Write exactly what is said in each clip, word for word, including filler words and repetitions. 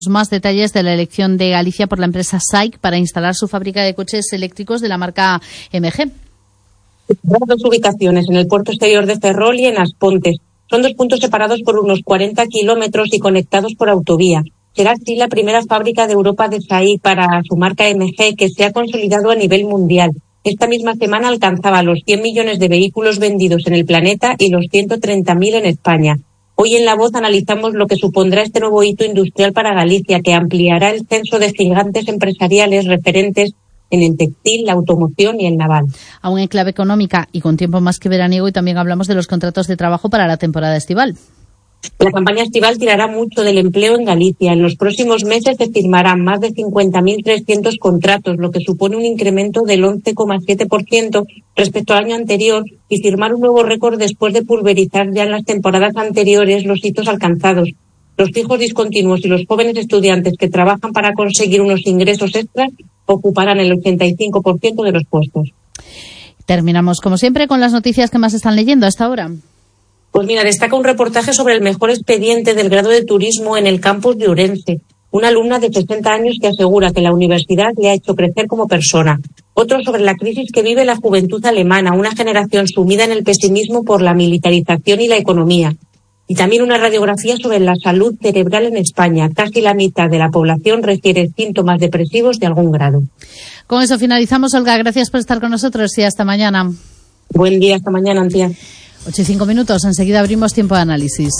Más detalles de la elección de Galicia por la empresa S A I C para instalar su fábrica de coches eléctricos de la marca M G. Dos ubicaciones, en el puerto exterior de Ferrol y en As Pontes. Son dos puntos separados por unos cuarenta kilómetros y conectados por autovía. Será así la primera fábrica de Europa de S A I para su marca M G que se ha consolidado a nivel mundial. Esta misma semana alcanzaba los cien millones de vehículos vendidos en el planeta y los ciento treinta mil en España. Hoy en La Voz analizamos lo que supondrá este nuevo hito industrial para Galicia, que ampliará el censo de gigantes empresariales referentes en el textil, la automoción y el naval. Aún en clave económica y con tiempo más que veraniego, y también hablamos de los contratos de trabajo para la temporada estival. La campaña estival tirará mucho del empleo en Galicia. En los próximos meses se firmarán más de cincuenta mil trescientos contratos, lo que supone un incremento del once coma siete por ciento respecto al año anterior y firmar un nuevo récord después de pulverizar ya en las temporadas anteriores los hitos alcanzados. Los fijos discontinuos y los jóvenes estudiantes que trabajan para conseguir unos ingresos extras ocuparán el ochenta y cinco por ciento de los puestos. Terminamos, como siempre, con las noticias que más están leyendo hasta ahora. Pues mira, destaca un reportaje sobre el mejor expediente del grado de turismo en el campus de Ourense. Una alumna de sesenta años que asegura que la universidad le ha hecho crecer como persona. Otro sobre la crisis que vive la juventud alemana, una generación sumida en el pesimismo por la militarización y la economía. Y también una radiografía sobre la salud cerebral en España. Casi la mitad de la población refiere síntomas depresivos de algún grado. Con eso finalizamos, Olga. Gracias por estar con nosotros y hasta mañana. Buen día, hasta mañana, Antía. ocho y cinco minutos, enseguida abrimos tiempo de análisis.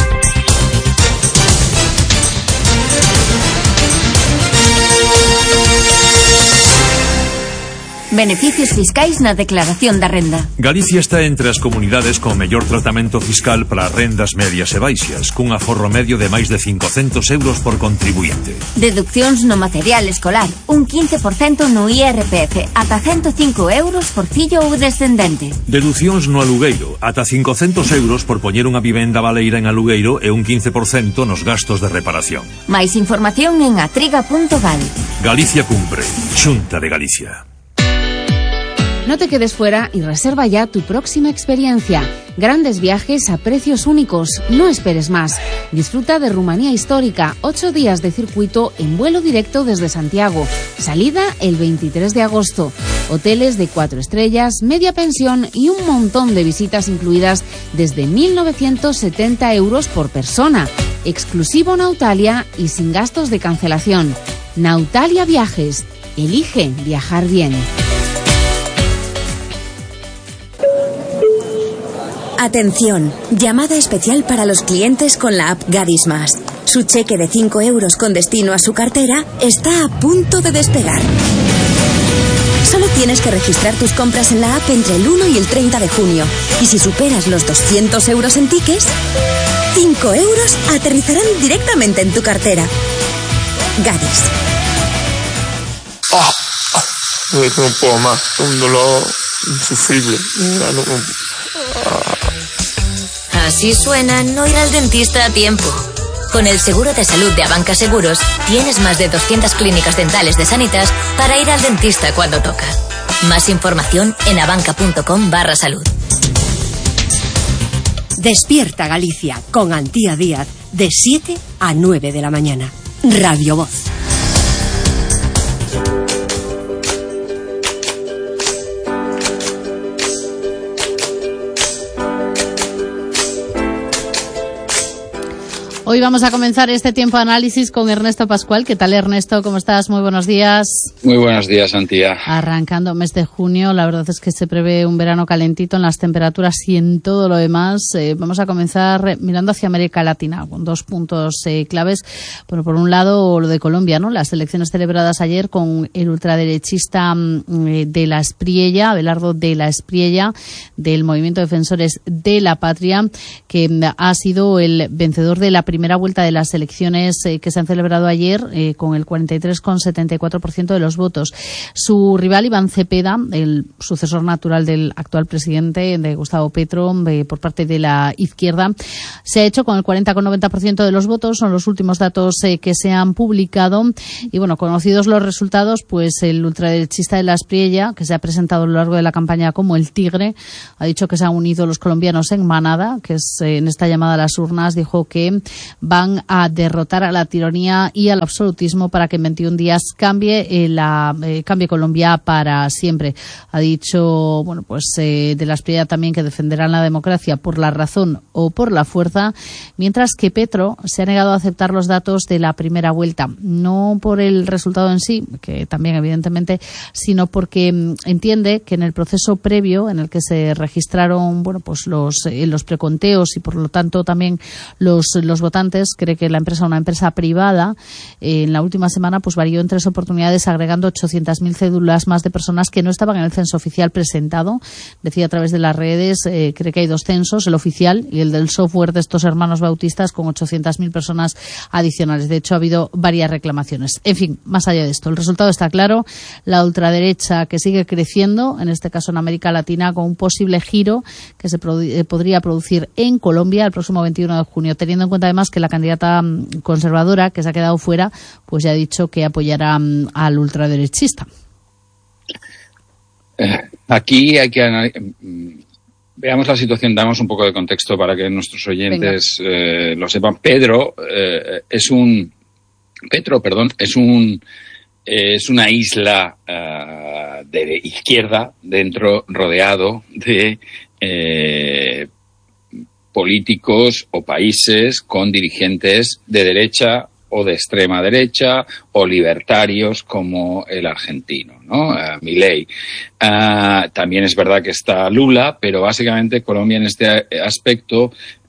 Beneficios fiscais na declaración da renda. Galicia está entre as comunidades con mellor tratamento fiscal para rendas medias e baixas, cun aforro medio de máis de cincocentos euros por contribuinte. Deduccións no material escolar, un quince por cento no I R P F, ata ciento cinco euros por fillo ou descendente. Deducións no alugueiro, ata cincocentos euros por poñer unha vivenda baleira en alugueiro e un quince por cento nos gastos de reparación. Máis información en atriga punto gal. Galicia cumpre. Xunta de Galicia. No te quedes fuera y reserva ya tu próxima experiencia. Grandes viajes a precios únicos. No esperes más. Disfruta de Rumanía Histórica. Ocho días de circuito en vuelo directo desde Santiago. Salida el veintitrés de agosto. Hoteles de cuatro estrellas, media pensión y un montón de visitas incluidas desde mil novecientos setenta euros por persona. Exclusivo Nautalia y sin gastos de cancelación. Nautalia Viajes. Elige viajar bien. Atención, llamada especial para los clientes con la app Gadis Más. Su cheque de cinco euros con destino a su cartera está a punto de despegar. Solo tienes que registrar tus compras en la app entre el uno y el treinta de junio. Y si superas los doscientos euros en tickets, cinco euros aterrizarán directamente en tu cartera. Gadis. Oh, no puedo más, un dolor insufrible. No, no, no. Así suena no ir al dentista a tiempo. Con el seguro de salud de Abanca Seguros tienes más de doscientas clínicas dentales de Sanitas para ir al dentista cuando toca. Más información en abanca.com barra salud. Despierta Galicia con Antía Díaz de siete a nueve de la mañana. Radio Voz. Hoy vamos a comenzar este tiempo de análisis con Ernesto Pascual. ¿Qué tal, Ernesto? ¿Cómo estás? Muy buenos días. Muy buenos días, Antía. Arrancando mes de junio, la verdad es que se prevé un verano calentito en las temperaturas y en todo lo demás. Eh, vamos a comenzar mirando hacia América Latina, con dos puntos eh, claves. Bueno, por un lado, lo de Colombia, ¿no? Las elecciones celebradas ayer con el ultraderechista eh, de la Espriella, Abelardo de la Espriella, del Movimiento Defensores de la Patria, que ha sido el vencedor de la primera vuelta de las elecciones eh, que se han celebrado ayer eh, con el cuarenta y tres coma setenta y cuatro por ciento de los votos. Su rival, Iván Cepeda, el sucesor natural del actual presidente, de Gustavo Petro, eh, por parte de la izquierda, se ha hecho con el cuarenta coma noventa por ciento de los votos. Son los últimos datos eh, que se han publicado. Y bueno, conocidos los resultados, pues el ultraderechista de la Espriella, que se ha presentado a lo largo de la campaña como el Tigre, ha dicho que se han unido los colombianos en manada, que es eh, en esta llamada a las urnas, dijo que van a derrotar a la tiranía y al absolutismo para que en veintiún días cambie eh, la eh, cambie Colombia para siempre. Ha dicho, bueno, pues eh, de la Espriella también que defenderán la democracia por la razón o por la fuerza, mientras que Petro se ha negado a aceptar los datos de la primera vuelta, no por el resultado en sí, que también evidentemente, sino porque mm, entiende que en el proceso previo en el que se registraron, bueno, pues los eh, los preconteos y por lo tanto también los los votantes, cree que la empresa, una empresa privada, eh, en la última semana pues varió en tres oportunidades agregando ochocientas mil cédulas más de personas que no estaban en el censo oficial presentado. Decía a través de las redes, eh, cree que hay dos censos, el oficial y el del software de estos hermanos bautistas, con ochocientas mil personas adicionales. De hecho, ha habido varias reclamaciones. En fin, más allá de esto, el resultado está claro. La ultraderecha que sigue creciendo, en este caso en América Latina, con un posible giro que se produ- eh, podría producir en Colombia el próximo veintiuno de junio, teniendo en cuenta además que la candidata mm, conservadora, que se ha quedado fuera, pues ya ha dicho que apoyará mm, al ultraderechista. Eh, aquí hay que analizar. Veamos la situación, damos un poco de contexto para que nuestros oyentes eh, lo sepan. Pedro eh, es un Petro, perdón, es un eh, es una isla uh, de izquierda dentro, rodeado de eh, políticos o países con dirigentes de derecha o de extrema derecha o libertarios como el argentino, ¿no? Uh, Milei. Uh, también es verdad que está Lula, pero básicamente Colombia en este aspecto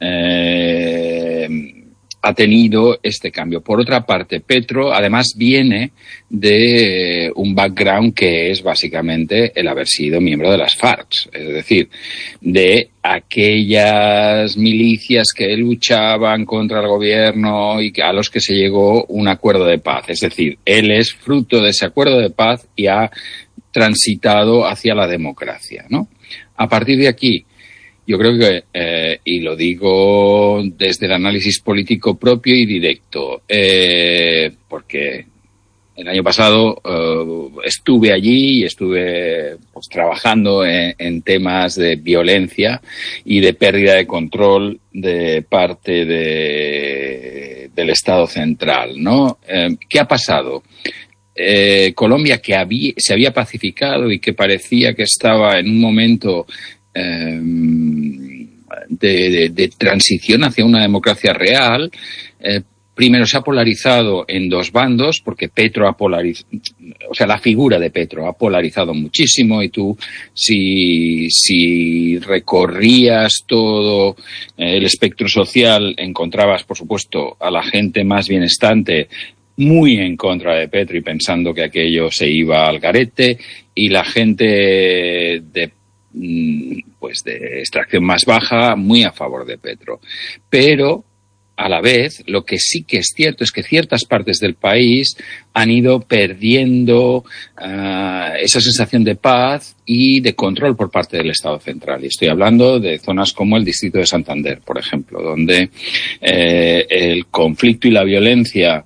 eh, ha tenido este cambio. Por otra parte, Petro además viene de un background que es básicamente el haber sido miembro de las FARC, es decir, de aquellas milicias que luchaban contra el gobierno y a los que se llegó un acuerdo de paz. Es decir, él es fruto de ese acuerdo de paz y ha transitado hacia la democracia, ¿no? A partir de aquí, yo creo que, eh, y lo digo desde el análisis político propio y directo, eh, porque el año pasado eh, estuve allí y estuve pues, trabajando en, en temas de violencia y de pérdida de control de parte de, del Estado central, ¿no? Eh, ¿Qué ha pasado? Eh, Colombia, que había, se había pacificado y que parecía que estaba en un momento eh, de, de, de transición hacia una democracia real, eh, primero se ha polarizado en dos bandos, porque Petro ha polarizado, o sea, la figura de Petro ha polarizado muchísimo, y tú, si, si recorrías todo el espectro social, encontrabas, por supuesto, a la gente más bienestante muy en contra de Petro y pensando que aquello se iba al garete, y la gente de pues de extracción más baja muy a favor de Petro. Pero a la vez, lo que sí que es cierto es que ciertas partes del país han ido perdiendo uh, esa sensación de paz y de control por parte del Estado central. Y estoy hablando de zonas como el distrito de Santander, por ejemplo, donde eh, el conflicto y la violencia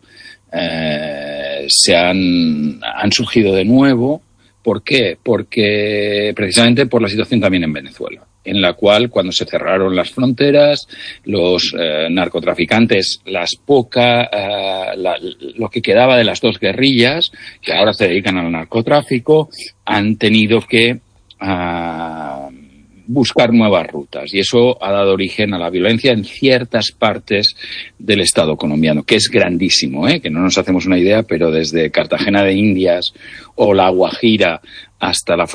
eh, se han, han surgido de nuevo. ¿Por qué? Porque precisamente por la situación también en Venezuela, en la cual cuando se cerraron las fronteras, los eh, narcotraficantes, las pocas, eh, la, lo que quedaba de las dos guerrillas, que ahora se dedican al narcotráfico, han tenido que uh, buscar nuevas rutas. Y eso ha dado origen a la violencia en ciertas partes del Estado colombiano, que es grandísimo, ¿eh? Que no nos hacemos una idea, pero desde Cartagena de Indias o La Guajira hasta la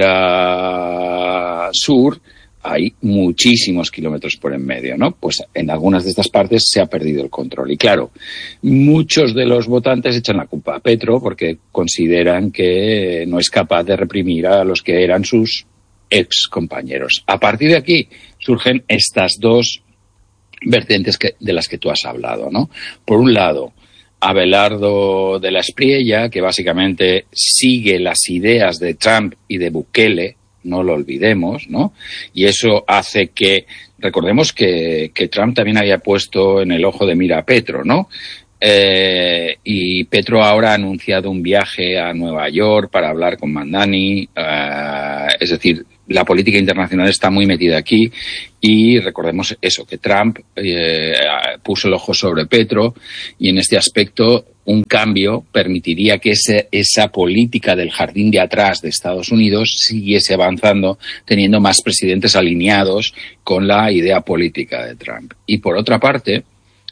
frontera sur, hay muchísimos kilómetros por en medio, ¿no? Pues en algunas de estas partes se ha perdido el control. Y claro, muchos de los votantes echan la culpa a Petro porque consideran que no es capaz de reprimir a los que eran sus ex compañeros. A partir de aquí surgen estas dos vertientes que, de las que tú has hablado, ¿no? Por un lado, Abelardo de la Espriella, que básicamente sigue las ideas de Trump y de Bukele, no lo olvidemos, ¿no? Y eso hace que, recordemos que, que Trump también había puesto en el ojo de mira a Petro, ¿no? Eh, y Petro ahora ha anunciado un viaje a Nueva York para hablar con Mandani. Eh, es decir, la política internacional está muy metida aquí y recordemos eso, que Trump eh, puso el ojo sobre Petro y en este aspecto un cambio permitiría que ese, esa política del jardín de atrás de Estados Unidos siguiese avanzando teniendo más presidentes alineados con la idea política de Trump. Y por otra parte,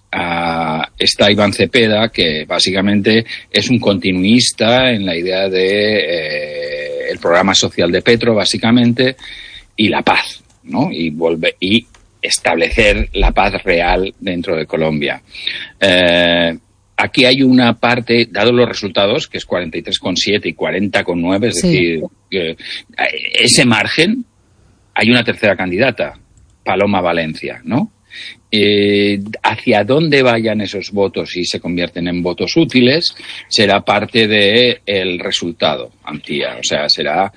Uh, está Iván Cepeda, que básicamente es un continuista en la idea de eh, el programa social de Petro, básicamente, y la paz, ¿no? Y volver y establecer la paz real dentro de Colombia. Eh, aquí hay una parte, dado los resultados, que es cuarenta y tres coma siete y cuarenta coma nueve, es sí. decir, que, ese margen, hay una tercera candidata, Paloma Valencia, ¿no? Eh, hacia dónde vayan esos votos y se convierten en votos útiles será parte de el resultado, Antía. O sea, será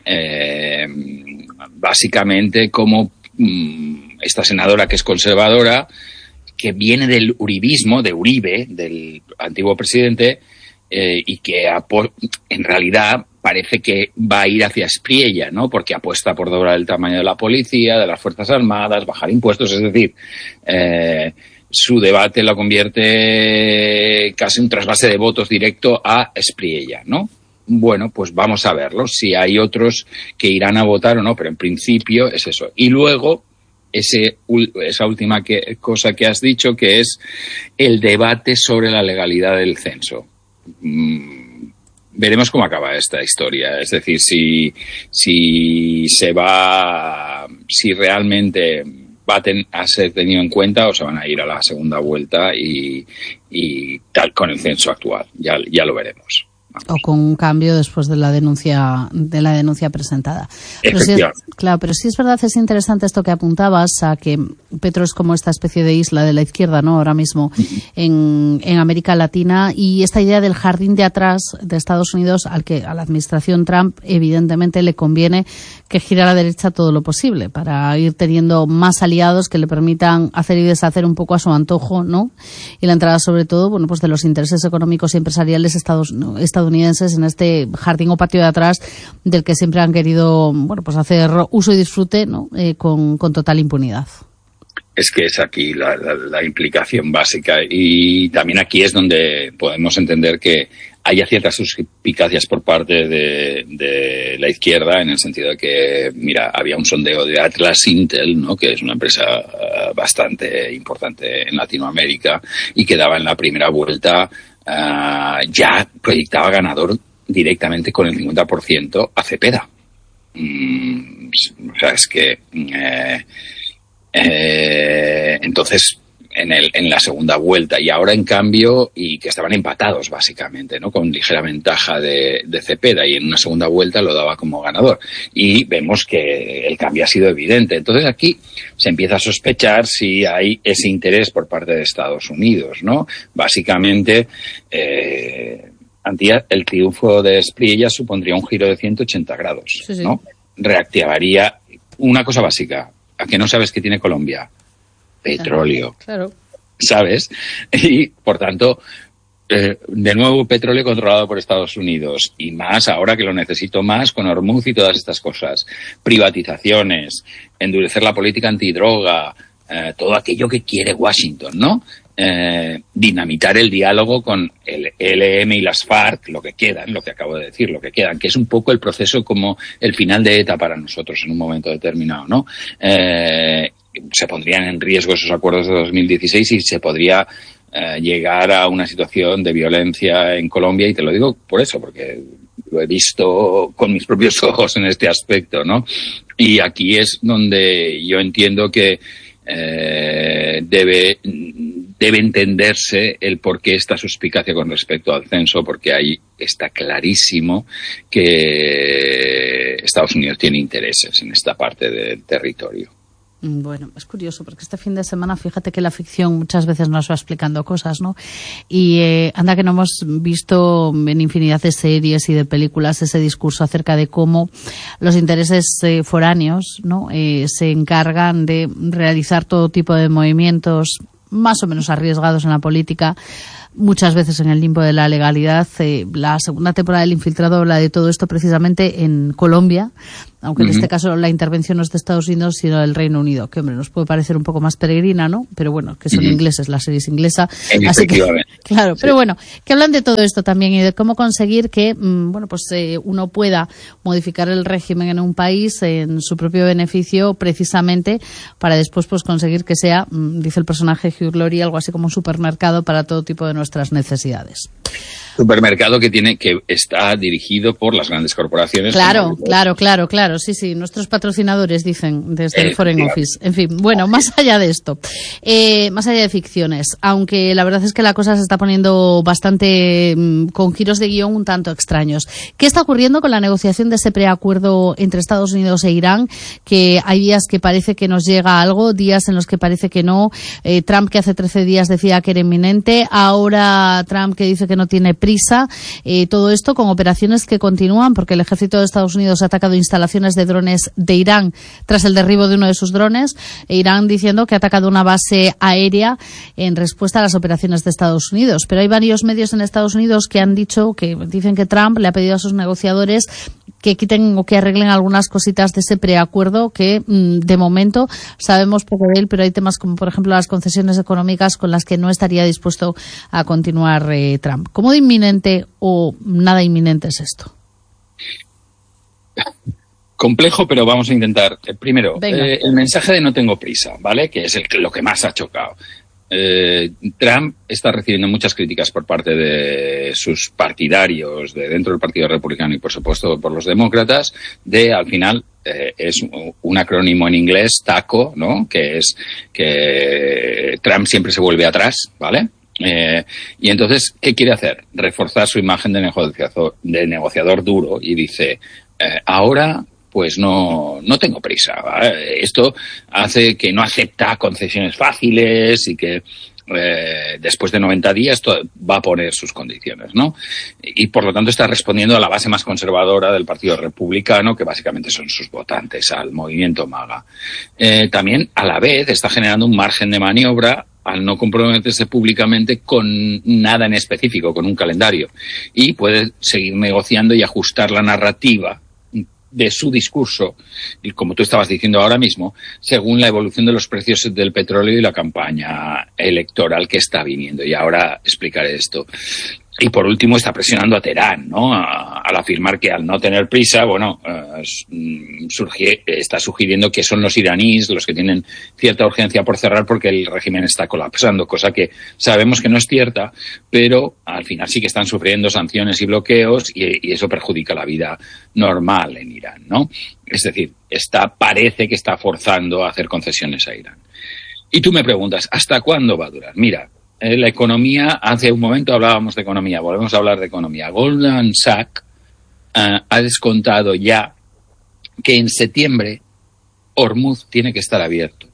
eh, básicamente como mm, esta senadora que es conservadora, que viene del uribismo, de Uribe, del antiguo presidente, eh, y que en realidad parece que va a ir hacia Espriella, ¿no? Porque apuesta por doblar el tamaño de la policía, de las Fuerzas Armadas, bajar impuestos, es decir, eh, su debate lo convierte casi un trasvase de votos directo a Espriella, ¿no? Bueno, pues vamos a verlo, si hay otros que irán a votar o no, pero en principio es eso. Y luego, ese, esa última que, cosa que has dicho, que es el debate sobre la legalidad del censo. Mm. Veremos cómo acaba esta historia, es decir, si, si se va, si realmente va a, ten, a ser tenido en cuenta o se van a ir a la segunda vuelta y, y tal con el censo actual, ya, ya lo veremos. Vamos. O con un cambio después de la denuncia de la denuncia presentada. Pero sí es, claro, pero sí es verdad, es interesante esto que apuntabas, a que Petro es como esta especie de isla de la izquierda, ¿no? Ahora mismo en, en América Latina, y esta idea del jardín de atrás de Estados Unidos, al que a la administración Trump evidentemente le conviene que gire a la derecha todo lo posible para ir teniendo más aliados que le permitan hacer y deshacer un poco a su antojo, ¿no? Y la entrada sobre todo, bueno, pues de los intereses económicos y empresariales estados, no, estadounidenses en este jardín o patio de atrás del que siempre han querido, bueno, pues hacer uso y disfrute, ¿no? Eh, con, con total impunidad. Es que es aquí la, la, la implicación básica, y también aquí es donde podemos entender que haya ciertas suspicacias por parte de, de la izquierda, en el sentido de que, mira, había un sondeo de Atlas Intel, ¿no? Que es una empresa uh, bastante importante en Latinoamérica y que daba en la primera vuelta, uh, ya proyectaba ganador directamente con el cincuenta por ciento a Cepeda. Mm, o sea, es que eh, eh, entonces en el en la segunda vuelta, y ahora en cambio, y que estaban empatados básicamente, ¿no? Con ligera ventaja de, de Cepeda, y en una segunda vuelta lo daba como ganador, y vemos que el cambio ha sido evidente. Entonces aquí se empieza a sospechar si hay ese interés por parte de Estados Unidos, ¿no? Básicamente eh, Antía, el triunfo de Espriella supondría un giro de ciento ochenta grados, sí, sí. ¿no? Reactivaría una cosa básica, a que no sabes qué tiene Colombia: petróleo. Claro. ¿Sabes? Y, por tanto, eh, de nuevo petróleo controlado por Estados Unidos, y más ahora que lo necesito más con Hormuz y todas estas cosas. Privatizaciones, endurecer la política antidroga, eh, todo aquello que quiere Washington, ¿no? Eh, dinamitar el diálogo con el E L N y las FARC, lo que quedan, lo que acabo de decir, lo que quedan, que es un poco el proceso como el final de ETA para nosotros en un momento determinado, ¿no? Eh, se pondrían en riesgo esos acuerdos de dos mil dieciséis y se podría eh, llegar a una situación de violencia en Colombia, y te lo digo por eso, porque lo he visto con mis propios ojos en este aspecto, ¿no? Y aquí es donde yo entiendo que eh, debe debe entenderse el por qué esta suspicacia con respecto al censo, porque ahí está clarísimo que Estados Unidos tiene intereses en esta parte del territorio. Bueno, es curioso porque este fin de semana, fíjate que la ficción muchas veces nos va explicando cosas, ¿no? Y eh, anda que no hemos visto en infinidad de series y de películas ese discurso acerca de cómo los intereses eh, foráneos, ¿no? Eh, se encargan de realizar todo tipo de movimientos más o menos arriesgados en la política, muchas veces en el limbo de la legalidad. Eh, la segunda temporada del Infiltrado habla de todo esto precisamente en Colombia, aunque uh-huh. en este caso la intervención no es de Estados Unidos, sino del Reino Unido, que, hombre, nos puede parecer un poco más peregrina, ¿no? Pero bueno, que son uh-huh. ingleses, la serie es inglesa. Así que, claro, sí. Pero bueno, que hablan de todo esto también y de cómo conseguir que, mmm, bueno, pues eh, uno pueda modificar el régimen en un país en su propio beneficio, precisamente para después pues conseguir que sea, mmm, dice el personaje Hugh Laurie, algo así como un supermercado para todo tipo de nuestras necesidades. Supermercado que tiene que está dirigido por las grandes corporaciones. Claro, claro, claro, claro, sí, sí, nuestros patrocinadores dicen desde el Foreign Office. En fin, bueno, más allá de esto, eh, más allá de ficciones, aunque la verdad es que la cosa se está poniendo bastante mmm, con giros de guión un tanto extraños. ¿Qué está ocurriendo con la negociación de ese preacuerdo entre Estados Unidos e Irán? Que hay días que parece que nos llega algo, días en los que parece que no. Eh, Trump, que hace trece días decía que era inminente, ahora Trump que dice que no tiene prisa, eh, todo esto con operaciones que continúan porque el ejército de Estados Unidos ha atacado instalaciones de drones de Irán tras el derribo de uno de sus drones, e Irán diciendo que ha atacado una base aérea en respuesta a las operaciones de Estados Unidos. Pero hay varios medios en Estados Unidos que han dicho, que dicen que Trump le ha pedido a sus negociadores que quiten o que arreglen algunas cositas de ese preacuerdo que mmm, de momento sabemos poco de él, pero hay temas como por ejemplo las concesiones económicas con las que no estaría dispuesto a continuar eh, Trump. ¿Cómo de inminente o nada inminente es esto? Complejo, pero vamos a intentar. Primero, eh, el mensaje de no tengo prisa, ¿vale? Que es el, lo que más ha chocado. Eh, Trump está recibiendo muchas críticas por parte de sus partidarios de dentro del Partido Republicano y, por supuesto, por los demócratas, de, al final, eh, es un acrónimo en inglés, TACO, ¿no? Que es que Trump siempre se vuelve atrás, ¿vale? Eh, y entonces, ¿qué quiere hacer? Reforzar su imagen de negociador, de negociador duro y dice, eh, ahora... pues no, no tengo prisa, ¿vale? Esto hace que no acepta concesiones fáciles y que eh, después de noventa días todo, va a poner sus condiciones, ¿no? Y por lo tanto está respondiendo a la base más conservadora del Partido Republicano, que básicamente son sus votantes, al movimiento MAGA. Eh, también, a la vez, está generando un margen de maniobra al no comprometerse públicamente con nada en específico, con un calendario. Y puede seguir negociando y ajustar la narrativa de su discurso, y como tú estabas diciendo ahora mismo, según la evolución de los precios del petróleo y la campaña electoral que está viniendo. Y ahora explicaré esto. Y por último está presionando a Teherán, ¿no? A, al afirmar que al no tener prisa, bueno, eh, surge, está sugiriendo que son los iraníes los que tienen cierta urgencia por cerrar porque el régimen está colapsando, cosa que sabemos que no es cierta, pero al final sí que están sufriendo sanciones y bloqueos y, y eso perjudica la vida normal en Irán, ¿no? Es decir, está, parece que está forzando a hacer concesiones a Irán. Y tú me preguntas, ¿hasta cuándo va a durar? Mira, la economía, hace un momento hablábamos de economía, volvemos a hablar de economía. Goldman Sachs uh, ha descontado ya que en septiembre Hormuz tiene que estar abierto.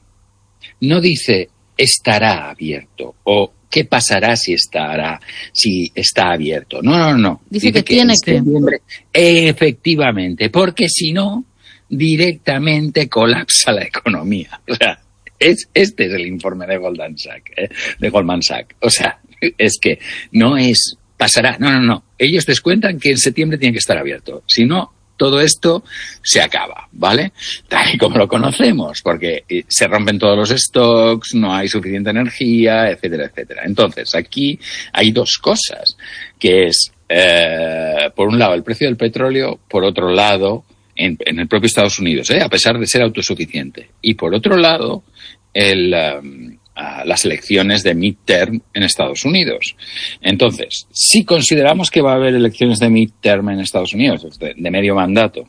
No dice estará abierto o qué pasará si estará, si está abierto. No, no, no. Dice, dice que, que tiene que. Efectivamente, porque si no, directamente colapsa la economía. O sea, Es, este es el informe de Goldman Sachs, ¿eh? de Goldman Sachs. O sea, es que no es pasará. No, no, no. Ellos descuentan que en septiembre tiene que estar abierto. Si no, todo esto se acaba, ¿vale? Tal y como lo conocemos, porque se rompen todos los stocks, no hay suficiente energía, etcétera, etcétera. Entonces, aquí hay dos cosas, que es, eh, por un lado, el precio del petróleo, por otro lado, En, en el propio Estados Unidos, ¿eh? a pesar de ser autosuficiente. Y por otro lado, el, um, uh, las elecciones de midterm en Estados Unidos. Entonces, si consideramos que va a haber elecciones de midterm en Estados Unidos, de, de medio mandato,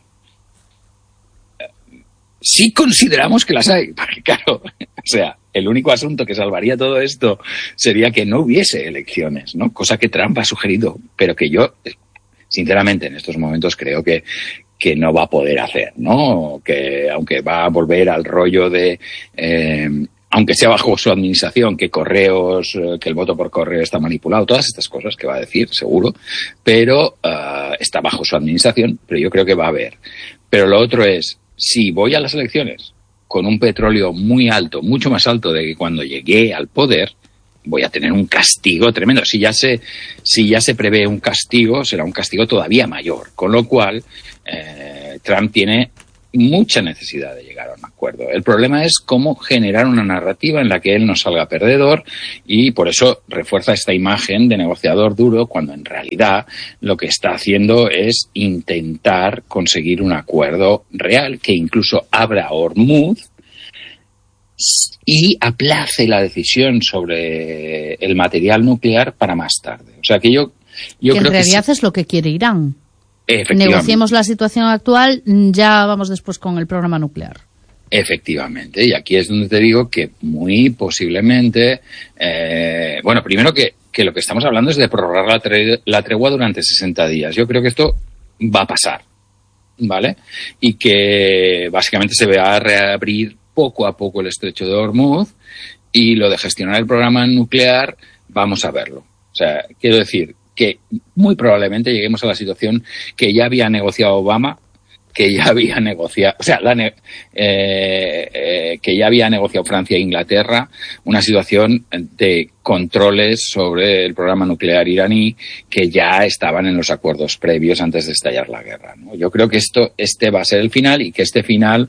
si consideramos que las hay, porque claro, o sea, el único asunto que salvaría todo esto sería que no hubiese elecciones, ¿no? Cosa que Trump ha sugerido, pero que yo, sinceramente, en estos momentos creo que que no va a poder hacer, ¿no? Que aunque va a volver al rollo de, eh, aunque sea bajo su administración, que correos, que el voto por correo está manipulado, todas estas cosas que va a decir, seguro, pero uh, está bajo su administración, pero yo creo que va a haber. Pero lo otro es, si voy a las elecciones con un petróleo muy alto, mucho más alto de que cuando llegué al poder, voy a tener un castigo tremendo. Si ya se, si ya se prevé un castigo, será un castigo todavía mayor. Con lo cual, eh, Trump tiene mucha necesidad de llegar a un acuerdo. El problema es cómo generar una narrativa en la que él no salga perdedor, y por eso refuerza esta imagen de negociador duro, cuando en realidad lo que está haciendo es intentar conseguir un acuerdo real que incluso abra Hormuz y aplace la decisión sobre el material nuclear para más tarde. O sea que yo, yo que creo en realidad que es lo que quiere Irán. Negociemos la situación actual, ya vamos después con el programa nuclear. Efectivamente, y aquí es donde te digo que muy posiblemente, eh, bueno, primero que, que lo que estamos hablando es de prorrogar la, tre- la tregua durante sesenta días. Yo creo que esto va a pasar, ¿vale? Y que básicamente se va a reabrir poco a poco el estrecho de Hormuz, y lo de gestionar el programa nuclear, vamos a verlo. O sea, quiero decir que muy probablemente lleguemos a la situación que ya había negociado Obama, que ya había negociado, o sea, la ne- eh, eh, que ya había negociado Francia e Inglaterra, una situación de controles sobre el programa nuclear iraní que ya estaban en los acuerdos previos antes de estallar la guerra, ¿no? Yo creo que esto, este va a ser el final, y que este final,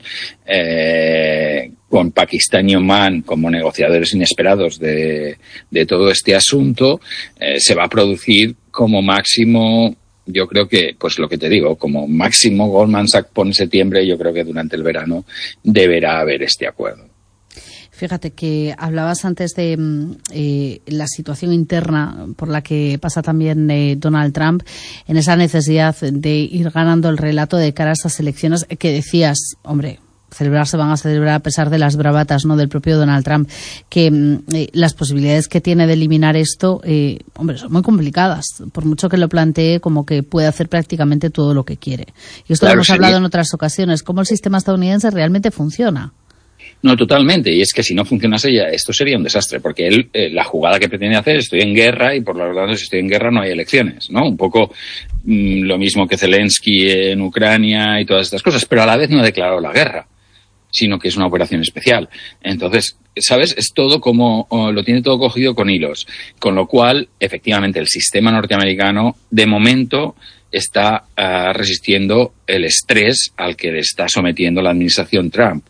eh, con Pakistán y Omán como negociadores inesperados de, de todo este asunto, eh, se va a producir como máximo. Yo creo que, pues lo que te digo, como máximo Goldman Sachs pone septiembre, yo creo que durante el verano deberá haber este acuerdo. Fíjate que hablabas antes de eh, la situación interna por la que pasa también eh, Donald Trump, en esa necesidad de ir ganando el relato de cara a estas elecciones, que decías, hombre, celebrar se van a celebrar a pesar de las bravatas, ¿no?, del propio Donald Trump, que eh, las posibilidades que tiene de eliminar esto, eh, hombre, son muy complicadas, por mucho que lo plantee como que puede hacer prácticamente todo lo que quiere. Y esto claro, lo hemos sería... hablado en otras ocasiones, cómo el sistema estadounidense realmente funciona. No, totalmente, y es que si no funcionase ya esto sería un desastre, porque él, eh, la jugada que pretende hacer, estoy en guerra, y por lo tanto si estoy en guerra no hay elecciones, ¿no? Un poco mmm, lo mismo que Zelensky en Ucrania y todas estas cosas, pero a la vez no ha declarado la guerra, sino que es una operación especial. Entonces, ¿sabes? Es todo como, lo tiene todo cogido con hilos. Con lo cual, efectivamente, el sistema norteamericano, de momento, está uh, resistiendo el estrés al que le está sometiendo la administración Trump.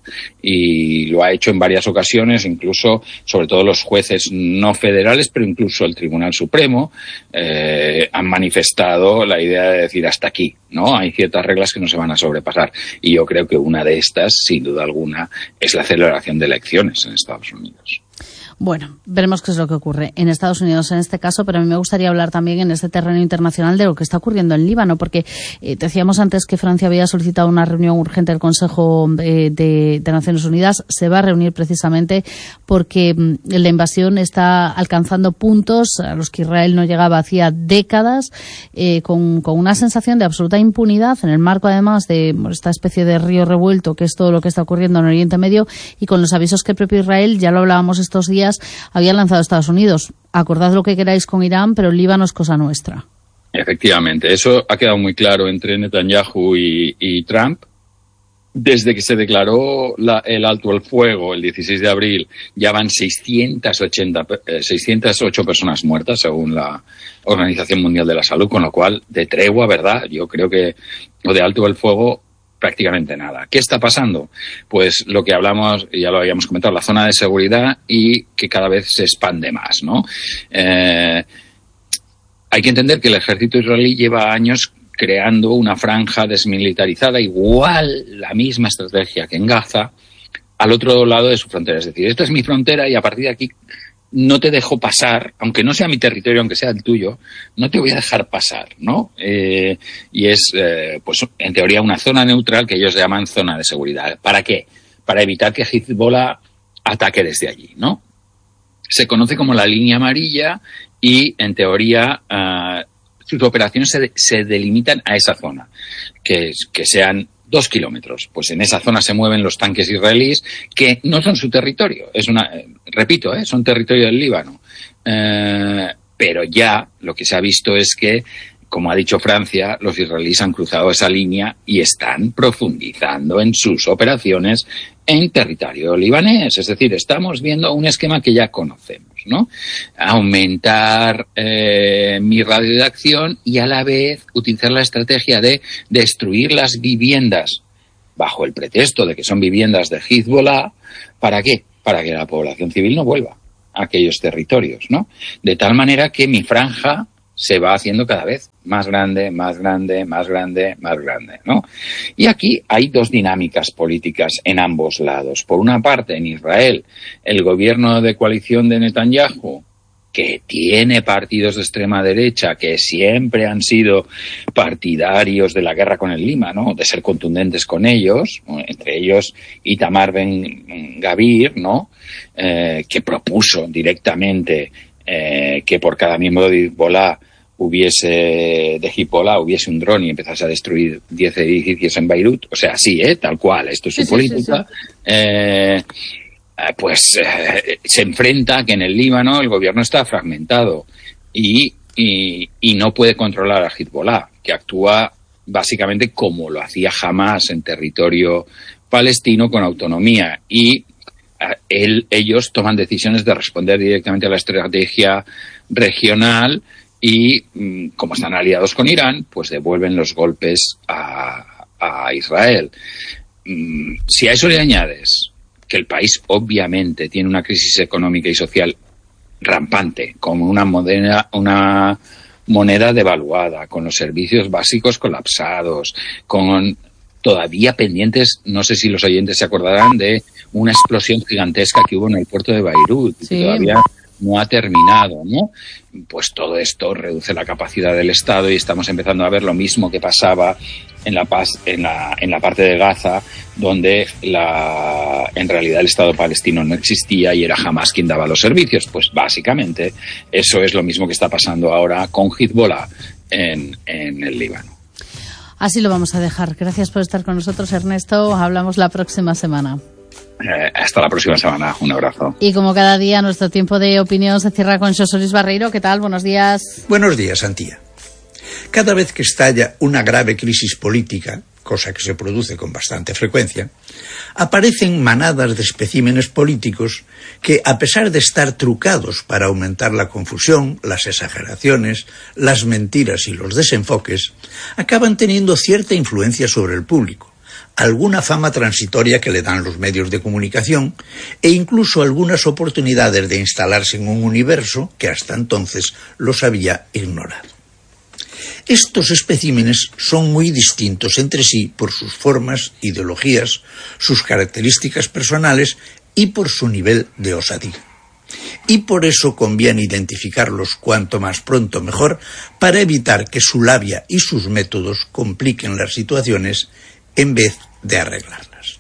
Y lo ha hecho en varias ocasiones, incluso, sobre todo los jueces no federales, pero incluso el Tribunal Supremo, eh, han manifestado la idea de decir hasta aquí, ¿no? Hay ciertas reglas que no se van a sobrepasar. Y yo creo que una de estas, sin duda alguna, es la celebración de elecciones en Estados Unidos. Bueno, veremos qué es lo que ocurre en Estados Unidos en este caso, pero a mí me gustaría hablar también en este terreno internacional de lo que está ocurriendo en Líbano, porque eh, decíamos antes que Francia había solicitado una reunión urgente del Consejo eh, de, de Naciones Unidas. Se va a reunir precisamente porque mm, la invasión está alcanzando puntos a los que Israel no llegaba hacía décadas, eh, con, con una sensación de absoluta impunidad en el marco además de bueno, esta especie de río revuelto que es todo lo que está ocurriendo en Oriente Medio, y con los avisos que el propio Israel, ya lo hablábamos estos días, había lanzado a Estados Unidos. Acordad lo que queráis con Irán, pero el Líbano es cosa nuestra. Efectivamente, eso ha quedado muy claro entre Netanyahu y, y Trump. Desde que se declaró la, el alto el fuego el dieciséis de abril, ya van seiscientas ochenta, eh, seiscientas ocho personas muertas, según la Organización Mundial de la Salud, con lo cual, de tregua, ¿verdad? Yo creo que, o de alto el fuego, prácticamente nada. ¿Qué está pasando? Pues lo que hablamos, ya lo habíamos comentado, la zona de seguridad, y que cada vez se expande más, ¿no? Eh, hay que entender que el ejército israelí lleva años creando una franja desmilitarizada, igual la misma estrategia que en Gaza, al otro lado de su frontera. Es decir, esta es mi frontera y a partir de aquí no te dejo pasar, aunque no sea mi territorio, aunque sea el tuyo, no te voy a dejar pasar, ¿no? Eh, y es, eh, pues, en teoría una zona neutral que ellos llaman zona de seguridad. ¿Para qué? Para evitar que Hezbollah ataque desde allí, ¿no? Se conoce como la línea amarilla y, en teoría, uh, sus operaciones se, de, se delimitan a esa zona, que, que sean dos kilómetros. Pues en esa zona se mueven los tanques israelíes, que no son su territorio. Es una, eh, repito, eh, son territorio del Líbano. Eh, pero ya lo que se ha visto es que, como ha dicho Francia, los israelíes han cruzado esa línea y están profundizando en sus operaciones en territorio libanés. Es decir, estamos viendo un esquema que ya conocemos. ¿no? Aumentar eh, mi radio de acción y a la vez utilizar la estrategia de destruir las viviendas bajo el pretexto de que son viviendas de Hezbollah. ¿Para qué? Para que la población civil no vuelva a aquellos territorios, ¿no? De tal manera que mi franja se va haciendo cada vez más grande, más grande, más grande, más grande, ¿no? Y aquí hay dos dinámicas políticas en ambos lados. Por una parte, en Israel, el gobierno de coalición de Netanyahu, que tiene partidos de extrema derecha que siempre han sido partidarios de la guerra con el Líbano, de ser contundentes con ellos, entre ellos Itamar Ben Gavir, ¿no? Eh, que propuso directamente eh, que por cada miembro de Hezbollah hubiese de Hezbollah hubiese un dron y empezase a destruir diez edificios en Beirut, o sea, sí, ¿eh? Tal cual, esto es su sí, política. Sí, sí, sí. Eh, pues eh, se enfrenta a que en el Líbano el gobierno está fragmentado y, y, y no puede controlar a Hezbollah, que actúa básicamente como lo hacía Hamás en territorio palestino con autonomía, y eh, él, ellos toman decisiones de responder directamente a la estrategia regional y, mm, como están aliados con Irán, pues devuelven los golpes a, a Israel. Mm, si a eso le añades que el país obviamente tiene una crisis económica y social rampante, con una moneda, una moneda devaluada, con los servicios básicos colapsados, con todavía pendientes, no sé si los oyentes se acordarán de una explosión gigantesca que hubo en el puerto de Beirut, sí, que todavía no ha terminado, ¿no? Pues todo esto reduce la capacidad del Estado y estamos empezando a ver lo mismo que pasaba en la paz, en la, en la parte de Gaza, donde la, en realidad el Estado palestino no existía y era Hamás quien daba los servicios. Pues básicamente eso es lo mismo que está pasando ahora con Hezbollah en, en el Líbano. Así lo vamos a dejar. Gracias por estar con nosotros, Ernesto. Hablamos la próxima semana. Eh, hasta la próxima semana. Un abrazo. Y como cada día, nuestro tiempo de opinión se cierra con Xosé Luis Barreiro. ¿Qué tal? Buenos días. Buenos días, Antía. Cada vez que estalla una grave crisis política, cosa que se produce con bastante frecuencia, aparecen manadas de especímenes políticos que, a pesar de estar trucados para aumentar la confusión, las exageraciones, las mentiras y los desenfoques, acaban teniendo cierta influencia sobre el público, alguna fama transitoria que le dan los medios de comunicación e incluso algunas oportunidades de instalarse en un universo que hasta entonces los había ignorado. Estos especímenes son muy distintos entre sí por sus formas, ideologías, sus características personales y por su nivel de osadía. Y por eso conviene identificarlos cuanto más pronto mejor para evitar que su labia y sus métodos compliquen las situaciones en vez de arreglarlas.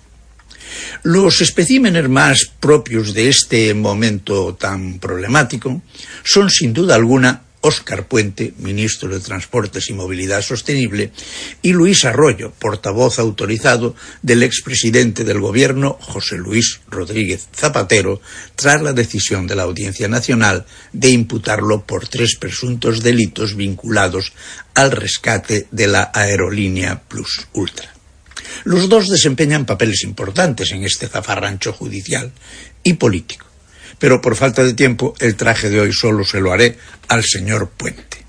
Los especímenes más propios de este momento tan problemático son sin duda alguna Óscar Puente, ministro de Transportes y Movilidad Sostenible, y Luis Arroyo, portavoz autorizado del expresidente del Gobierno, José Luis Rodríguez Zapatero, tras la decisión de la Audiencia Nacional de imputarlo por tres presuntos delitos vinculados al rescate de la aerolínea Plus Ultra. Los dos desempeñan papeles importantes en este zafarrancho judicial y político. Pero por falta de tiempo, el traje de hoy solo se lo haré al señor Puente.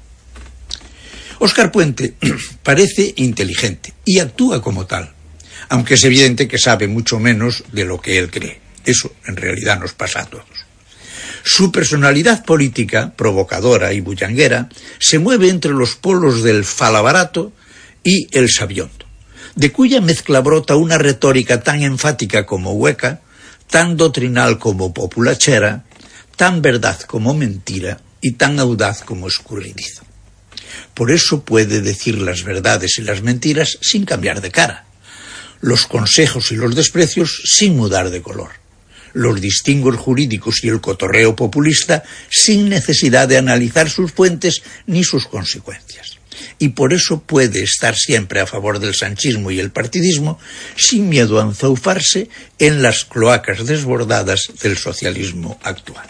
Óscar Puente parece inteligente y actúa como tal, aunque es evidente que sabe mucho menos de lo que él cree. Eso en realidad nos pasa a todos. Su personalidad política, provocadora y bullanguera, se mueve entre los polos del falabarato y el sabiondo, de cuya mezcla brota una retórica tan enfática como hueca, tan doctrinal como populachera, tan verdad como mentira y tan audaz como escurridizo. Por eso puede decir las verdades y las mentiras sin cambiar de cara, los consejos y los desprecios sin mudar de color, los distingos jurídicos y el cotorreo populista sin necesidad de analizar sus fuentes ni sus consecuencias. Y por eso puede estar siempre a favor del sanchismo y el partidismo, sin miedo a enzaufarse en las cloacas desbordadas del socialismo actual.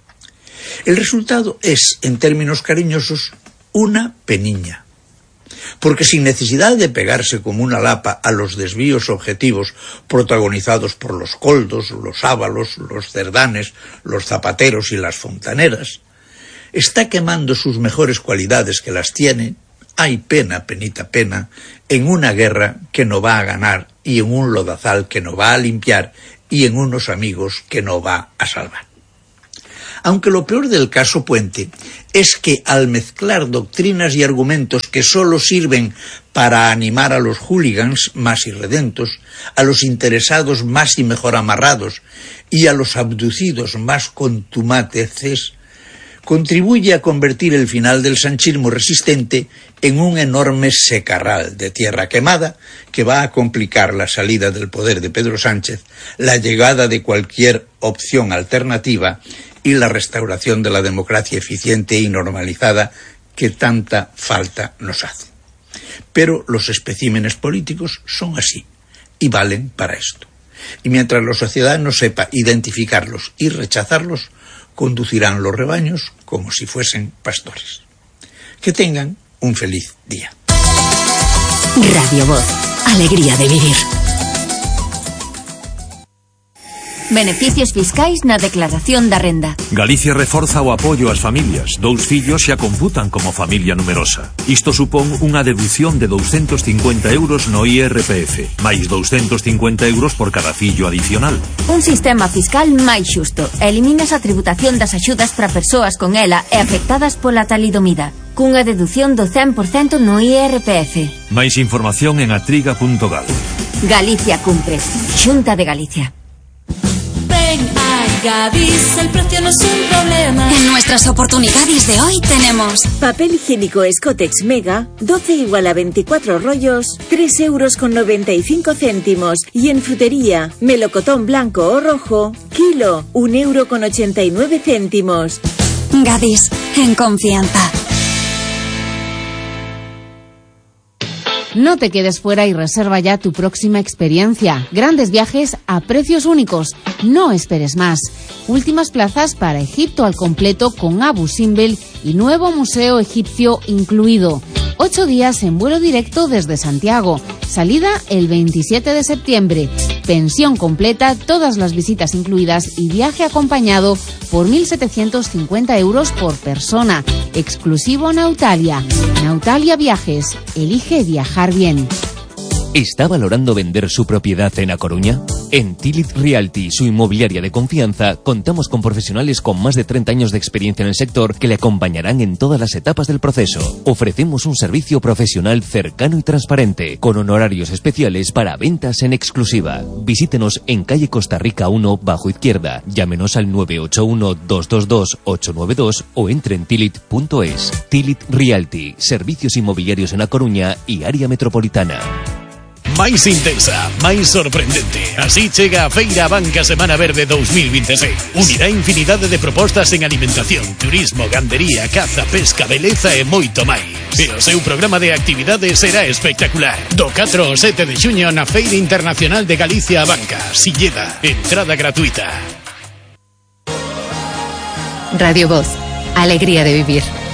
El resultado es, en términos cariñosos, una peniña. porque sin necesidad de pegarse como una lapa a los desvíos objetivos protagonizados por los coldos, los ábalos, los cerdanes, los zapateros y las fontaneras, está quemando sus mejores cualidades que las tiene, hay pena, penita pena, en una guerra que no va a ganar y en un lodazal que no va a limpiar y en unos amigos que no va a salvar. Aunque lo peor del caso Puente es que al mezclar doctrinas y argumentos que solo sirven para animar a los hooligans más irredentos, a los interesados más y mejor amarrados y a los abducidos más contumaces, contribuye a convertir el final del sanchismo resistente en un enorme secarral de tierra quemada que va a complicar la salida del poder de Pedro Sánchez, la llegada de cualquier opción alternativa y la restauración de la democracia eficiente y normalizada que tanta falta nos hace. Pero los especímenes políticos son así y valen para esto. Y mientras la sociedad no sepa identificarlos y rechazarlos, conducirán los rebaños como si fuesen pastores. Que tengan un feliz día. Radio Voz, alegría de vivir. Beneficios fiscais na declaración da renda. Galicia reforza o apoio ás familias. Dous fillos xa computan como familia numerosa. Isto supón unha deducción de douscentos cincuenta euros no I R P F, máis douscentos cincuenta euros por cada fillo adicional. Un sistema fiscal máis xusto. Eliminas a tributación das axudas para persoas con ela e afectadas pola talidomida, cunha deducción do cen por cento no I R P F. Máis información en atriga punto gal. Galicia cumpre. Xunta de Galicia. Ven a Gadis, el precio no es un problema. En nuestras oportunidades de hoy tenemos papel higiénico Scotex Mega, doce igual a veinticuatro rollos, tres euros con noventa y cinco céntimos. Y en frutería, melocotón blanco o rojo, kilo, un euro con ochenta y nueve céntimos. Gadis, en confianza. No te quedes fuera y reserva ya tu próxima experiencia. Grandes viajes a precios únicos. No esperes más. Últimas plazas para Egipto al completo con Abu Simbel y nuevo museo egipcio incluido. Ocho días en vuelo directo desde Santiago. Salida el veintisiete de septiembre. Pensión completa, todas las visitas incluidas y viaje acompañado por mil setecientos cincuenta euros por persona. Exclusivo Nautalia. Nautalia Viajes. Elige viajar bien. ¿Está valorando vender su propiedad en A Coruña? En Tilit Realty, su inmobiliaria de confianza, contamos con profesionales con más de treinta años de experiencia en el sector que le acompañarán en todas las etapas del proceso. Ofrecemos un servicio profesional cercano y transparente, con honorarios especiales para ventas en exclusiva. Visítenos en calle Costa Rica uno, bajo izquierda. Llámenos al nueve ocho uno, dos dos dos, ocho nueve dos o entre en tilit punto es. Tilit Realty, servicios inmobiliarios en A Coruña y área metropolitana. Máis intensa, máis sorprendente. Así chega a Feira Banca Semana Verde dos mil veintiséis. Unirá infinidade de propostas en alimentación, turismo, gandería, caza, pesca, beleza e moito máis. E o seu programa de actividades será espectacular. Do catro ao sete de xuño na Feira Internacional de Galicia a Banca, Silleda, entrada gratuita. Radio Voz, alegría de vivir.